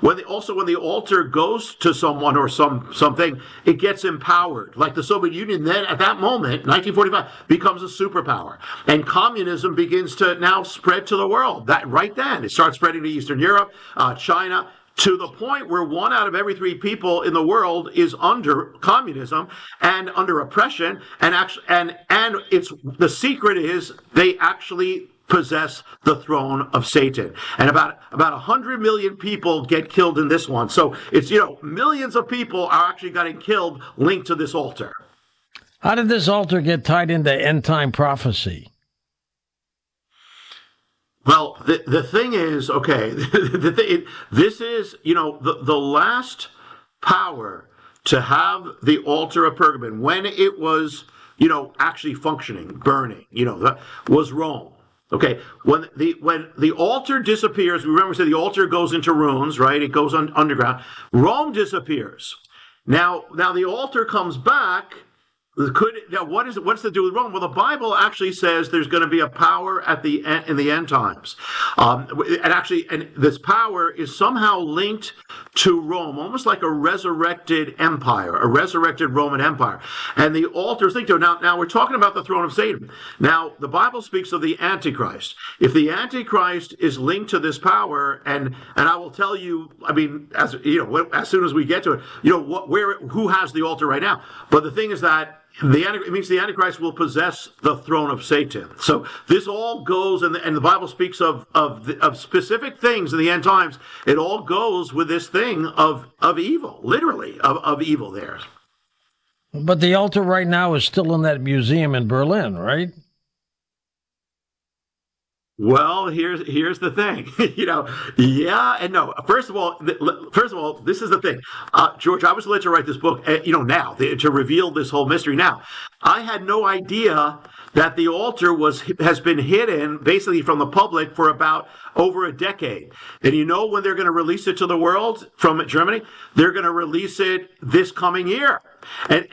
when the altar goes to someone or something, it gets empowered. Like the Soviet Union then at that moment, 1945, becomes a superpower. And communism begins to now spread to the world. That right then, it starts spreading to Eastern Europe, China, to the point where 1 out of every 3 people in the world is under communism and under oppression. And actually, and it's the secret is they actually possess the throne of Satan. And about 100 million people get killed in this one. So it's, millions of people are actually getting killed linked to this altar. How did this altar get tied into end time prophecy? Well, the thing is, okay, this is, the last power to have the altar of Pergamon, when it was, actually functioning, burning, was Rome. Okay, when the altar disappears, remember we said the altar goes into ruins, right? It goes underground. Rome disappears. Now the altar comes back. What's to do with Rome? Well, the Bible actually says there's going to be a power in the end times, and this power is somehow linked to Rome, almost like a resurrected empire, a resurrected Roman Empire, and the altar is linked to it. Now we're talking about the throne of Satan. Now the Bible speaks of the Antichrist. If the Antichrist is linked to this power, and I will tell you, I mean, as soon as we get to it, who has the altar right now? But the thing is that it means the Antichrist will possess the throne of Satan. So this all goes, and the Bible speaks of specific things in the end times. It all goes with this thing of evil, literally of evil there. But the altar right now is still in that museum in Berlin, right? Well, here's the thing, yeah and no. First of all, this is the thing, George. I was led to write this book, to reveal this whole mystery. Now, I had no idea that the altar has been hidden basically from the public for about over a decade. And when they're going to release it to the world from Germany? They're going to release it this coming year. And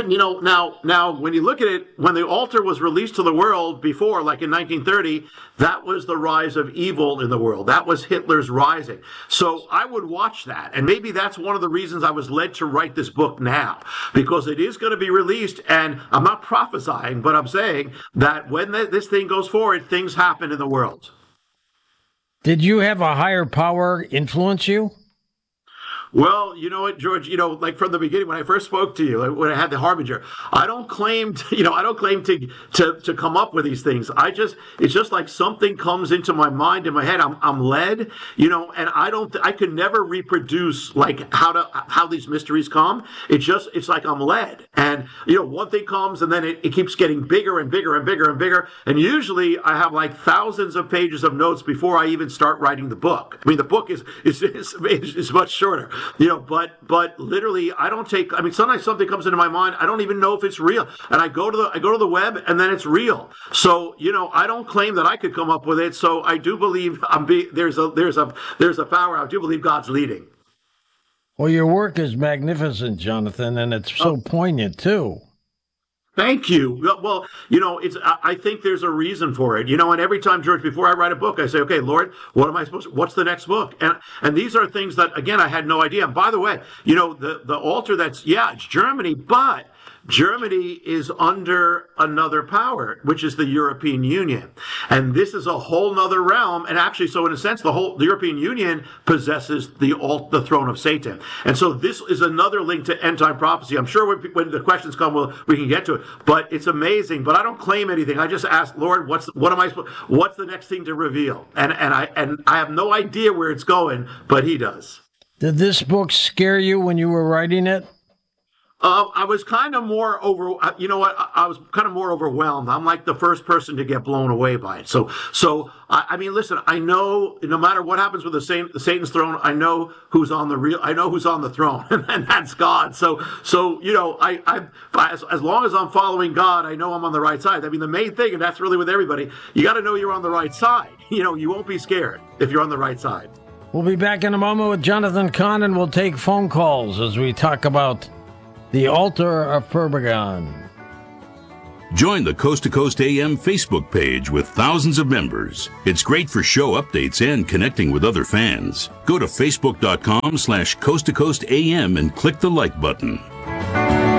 now when you look at it, when the altar was released to the world before, like in 1930, that was the rise of evil in the world. That was Hitler's rising. So I would watch that. And maybe that's one of the reasons I was led to write this book now, because it is going to be released. And I'm not prophesying, but I'm saying that when this thing goes forward, things happen in the world. Did you have a higher power influence you? Well, you know what, George, like from the beginning, when I first spoke to you, when I had the Harbinger, I don't claim to come up with these things. It's just like something comes into my mind, in my head. I'm led, and I could never reproduce like how these mysteries come. It's like I'm led. And, one thing comes and then it keeps getting bigger and bigger and bigger and bigger. And usually I have like thousands of pages of notes before I even start writing the book. I mean, the book is much shorter. But literally, I don't take. I mean, sometimes something comes into my mind. I don't even know if it's real, and I go to the web, and then it's real. So I don't claim that I could come up with it. So I do believe there's a power. I do believe God's leading. Well, your work is magnificent, Jonathan, and it's so poignant too. Thank you. Well, I think there's a reason for it, and every time, George, before I write a book, I say, okay, Lord, what's the next book? And these are things that, again, I had no idea. And by the way, the altar it's Germany, but Germany is under another power, which is the European Union. And this is a whole nother realm. And actually, so in a sense, the European Union possesses the throne of Satan. And so this is another link to end time prophecy. I'm sure when the questions come, we can get to it. But it's amazing. But I don't claim anything. I just ask, Lord, what's the next thing to reveal? And I have no idea where it's going, but He does. Did this book scare you when you were writing it? I was kind of more I was kind of more overwhelmed. I'm like the first person to get blown away by it. So I mean, listen, I know no matter what happens with Satan's throne, I know who's on the throne, and that's God. So I as long as I'm following God, I know I'm on the right side. I mean, the main thing, and that's really with everybody, you got to know you're on the right side. You won't be scared if you're on the right side. We'll be back in a moment with Jonathan Cahn, and we'll take phone calls as we talk about the altar of Pergamon. Join the Coast to Coast AM Facebook page with thousands of members. It's great for show updates and connecting with other fans. Go to facebook.com/Coast to Coast AM and click the like button.